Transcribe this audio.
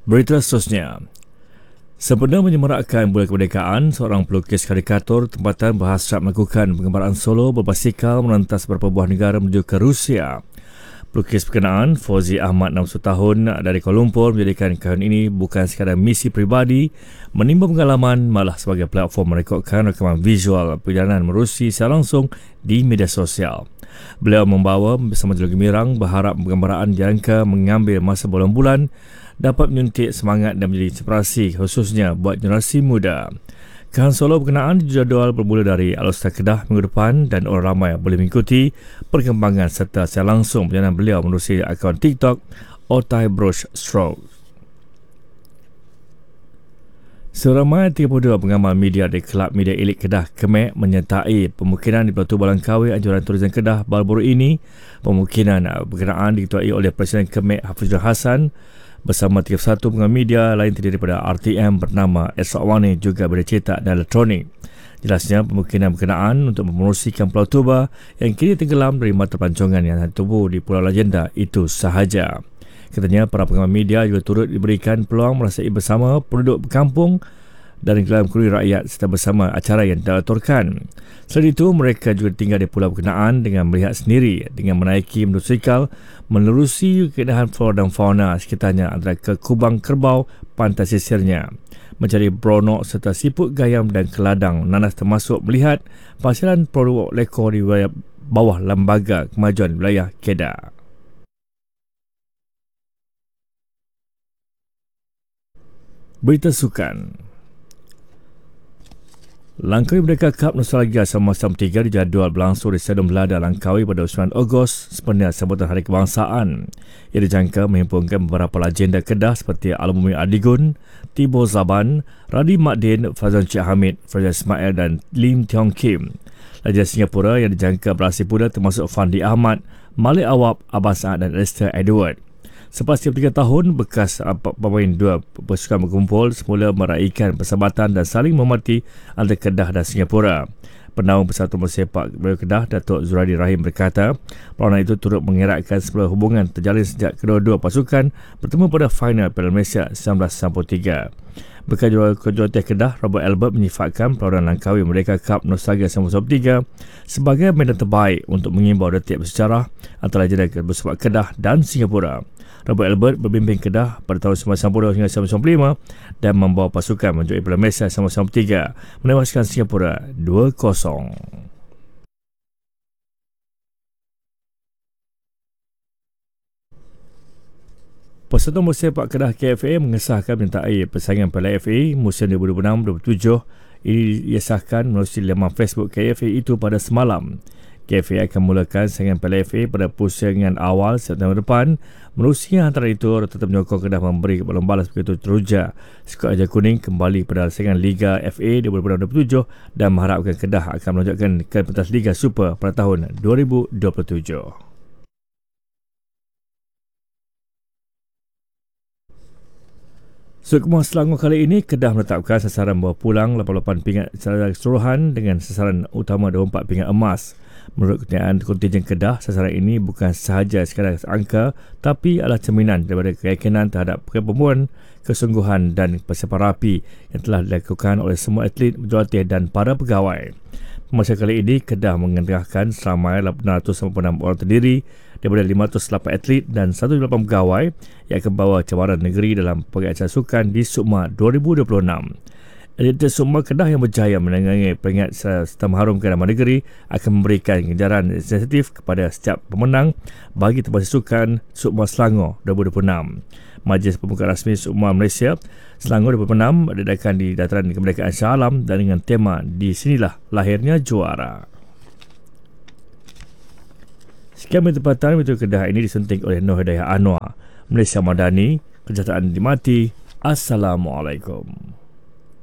Berita seterusnya. Sempena menyemarakkan Bulan Kemerdekaan, seorang pelukis karikatur tempatan berhasrat melakukan penggambaran solo berbasikal merentas beberapa buah negara menuju ke Rusia. Pelukis berkenaan, Fauzi Ahmad, 60 tahun, dari Kuala Lumpur, menjadikan kahwin ini bukan sekadar misi peribadi, menimba pengalaman, malah sebagai platform merekodkan rekaman visual perjalanan menerusi secara langsung di media sosial. Beliau membawa bersama Juru Gemilang berharap penggambaraan jangka mengambil masa bulan-bulan dapat menyuntik semangat dan menjadi inspirasi khususnya buat generasi muda. Kahwin solo berkenaan dijadual bermula dari Alustar Kedah minggu depan dan orang ramai boleh mengikuti perkembangan serta secara langsung perjalanan beliau menerusi akaun TikTok Otai Brush Stroke. Seramai 32 pengamal media dari Kelab Media Elit Kedah Kemek menyertai pemungkinan di Batu Balangkawi Anjuran Tourism Kedah baru-baru ini. Pemungkinan berkenaan diketuai oleh Presiden Kemek Hafizul Hasan bersama 31 pengamal media lain terdiri daripada RTM bernama Eswani juga bercetak dan elektronik. Jelasnya pemungkinan berkenaan untuk memerosikan Pulau Toba yang kini tenggelam dari mata pelancongan yang tertubuh di Pulau Legenda itu sahaja. Katanya para pengamal media juga turut diberikan peluang merasai bersama penduduk kampung dan gelar kuri rakyat serta bersama acara yang diaturkan. Selain itu, mereka juga tinggal di pulau berkenaan dengan melihat sendiri dengan menaiki motosikal menerusi keindahan flora dan fauna sekitarnya antara ke Kubang Kerbau, pantai sisirnya, mencari bronok serta siput gayam dan keladang nanas termasuk melihat penghasilan produk lekor di wilayah bawah Lembaga Kemajuan Wilayah Kedah. Berita sukan. Langkawi Merdeka Cup Nostalgia Sama-Sama 3 dijadual berlangsung di Stadium Belada Langkawi pada 9 Ogos sepenuhnya sambutan Hari Kebangsaan. Ia dijangka menghimpunkan beberapa legenda Kedah seperti Al-Mumi Adigun, Tibo Zaban, Radhi Makdin, Fazal Cik Hamid, Faizal Ismail dan Lim Tiong Kim. Legenda Singapura yang dijangka beraksi pula termasuk Fandi Ahmad, Malik Awab, Abbas Saad dan Alistair Edward. Selepas 3 tahun, bekas pemain dua pasukan berkumpul semula meraihkan persahabatan dan saling menghormati antara Kedah dan Singapura. Penaung Persatuan Bola Sepak Bola Kedah, Datuk Zuraidi Rahim berkata, perlawanan itu turut mengeratkan sebuah hubungan terjalin sejak kedua-dua pasukan bertemu pada final Piala Malaysia 1993. Bekas jurulatih Kedah, Robert Albert menyifatkan perlawanan Langkawi Merdeka Cup Nostalgia Sama-Sama 3 sebagai medan terbaik untuk mengimbau detik bersejarah antara legenda bola sepak Kedah dan Singapura. Robert Albert berbimbing Kedah pada tahun 1990 hingga 1995 dan membawa pasukan menjuarai Piala Malaysia Sama-Sama 3 menewaskan Singapura 2-0. Persatuan Bola Sepak Kedah KFA mengesahkan menyertai persaingan Piala FA musim 2026-2027. Ini disahkan melalui laman Facebook KFA itu pada semalam. KFA akan mulakan saingan Piala FA pada pusingan awal September depan. Menerusi antara itu, tetap menyokong Kedah memberi balon balas begitu teruja. Skuad Raja Kuning kembali pada saingan Liga FA 2027 dan mengharapkan Kedah akan melonjakkan ke pentas Liga Super pada tahun 2027. Sukma Selangor kali ini, Kedah menetapkan sasaran bawa pulang 88 pingat secara keseluruhan dengan sasaran utama 24 pingat emas. Menurut kontingen Kedah, sasaran ini bukan sahaja sekadar angka tapi adalah cerminan daripada keyakinan terhadap perkembangan, kesungguhan dan persiapan rapi yang telah dilakukan oleh semua atlet, jurulatih dan para pegawai. Masa kali ini, Kedah mengerahkan seramai 896 orang terdiri daripada 508 atlet dan 108 pegawai yang akan bawa cabaran negeri dalam pelbagai acara sukan di Sukma 2026. Atlet Sukma Kedah yang berjaya menangani peringkat serta mengharumkan nama negeri akan memberikan ganjaran sensitif kepada setiap pemenang bagi tempatan sukan Sukma Selangor 2026. Majlis Pembukaan Rasmi Sukma Malaysia Selangor 2026 diadakan di Dataran Kemerdekaan Shah Alam dan dengan tema "Di Sinilah Lahirnya Juara". Sekian bertepatan betul Kedah ini disunting oleh Nur Hidayah Anwar. Malaysia Madani, Kesejahteraan Dimati. Assalamualaikum.